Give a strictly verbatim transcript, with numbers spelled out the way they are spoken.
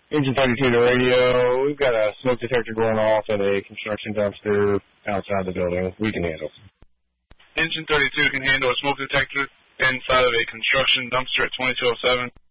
Engine thirty-two to radio. We've got a smoke detector going off at a construction dumpster outside the building. We can handle. Engine thirty-two can handle a smoke detector inside of a construction dumpster at twenty-two oh seven.